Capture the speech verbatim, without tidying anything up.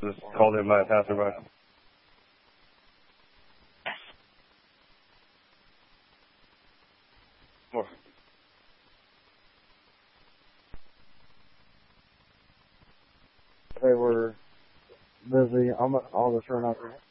just called in by a passerby. More. They were busy. I'm, I'll just run out there.